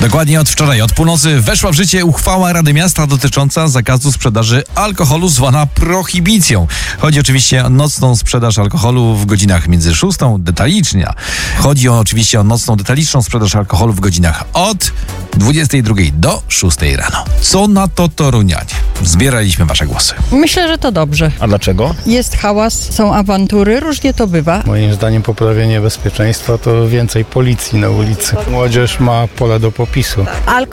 Dokładnie od wczoraj, od północy weszła w życie uchwała Rady Miasta dotycząca zakazu sprzedaży alkoholu, zwana prohibicją. Chodzi oczywiście o nocną sprzedaż alkoholu w godzinach między 6, detaliczna. Chodzi oczywiście o nocną detaliczną sprzedaż alkoholu w godzinach od 22 do 6 rano. Co na to Torunianie? Zbieraliśmy wasze głosy. Myślę, że to dobrze. A dlaczego? Jest hałas, są awantury, różnie to bywa. Moim zdaniem poprawienie bezpieczeństwa to więcej policji na ulicy. Młodzież ma pole do popisu.